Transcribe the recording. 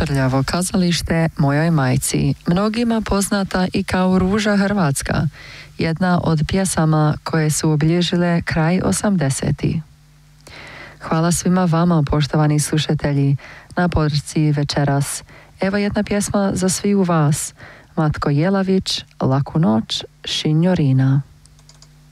Prljavo kazalište mojoj majci, mnogima poznata i kao Ruža Hrvatska, jedna od pjesama koje su obilježile kraj 80-ih. Hvala svima vama, poštovani slušatelji, na podršci večeras. Evo jedna pjesma za svi u vas. Matko Jelavić, Laku noć, Šinjorina.